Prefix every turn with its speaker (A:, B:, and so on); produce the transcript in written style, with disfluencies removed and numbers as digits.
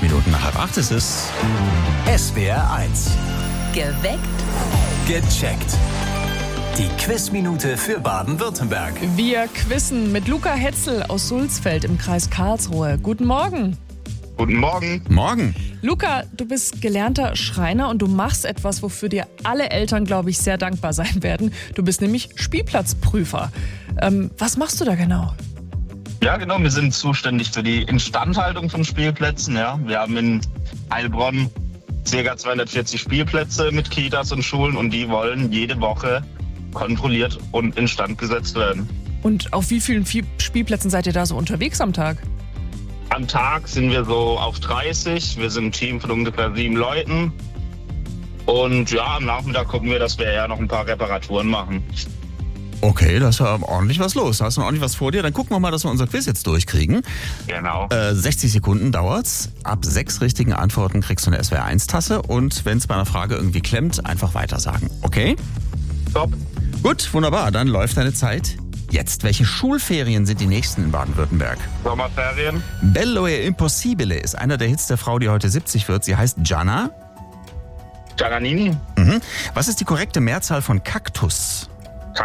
A: Minuten nach 7:30 ist es.
B: SWR 1.
C: Geweckt.
B: Gecheckt. Die Quizminute für Baden-Württemberg.
D: Wir quizzen mit Luca Hetzel aus Sulzfeld im Kreis Karlsruhe. Guten Morgen.
E: Guten Morgen.
A: Morgen.
D: Luca, du bist gelernter Schreiner und du machst etwas, wofür dir alle Eltern, glaube ich, sehr dankbar sein werden. Du bist nämlich Spielplatzprüfer. Was machst du da genau?
E: Ja, genau. Wir sind zuständig für die Instandhaltung von Spielplätzen. Ja. Wir haben in Heilbronn ca. 240 Spielplätze mit Kitas und Schulen und die wollen jede Woche kontrolliert und instand gesetzt werden.
D: Und auf wie vielen Spielplätzen seid ihr da so unterwegs am Tag?
E: Am Tag sind wir so auf 30. Wir sind ein Team von ungefähr 7 Leuten. Und ja, am Nachmittag gucken wir, dass wir ja noch ein paar Reparaturen machen.
A: Okay, da ist ja ordentlich was los. Da hast du noch ordentlich was vor dir. Dann gucken wir mal, dass wir unser Quiz jetzt durchkriegen.
E: Genau.
A: 60 Sekunden dauert's. Ab 6 richtigen Antworten kriegst du eine SWR 1 Tasse. Und wenn es bei einer Frage irgendwie klemmt, einfach weitersagen. Okay?
E: Top.
A: Gut, wunderbar. Dann läuft deine Zeit jetzt. Welche Schulferien sind die nächsten in Baden-Württemberg?
E: Sommerferien.
A: Bello e Impossibile ist einer der Hits der Frau, die heute 70 wird. Sie heißt Gianna.
E: Giannini.
A: Was ist die korrekte Mehrzahl von Kaktus?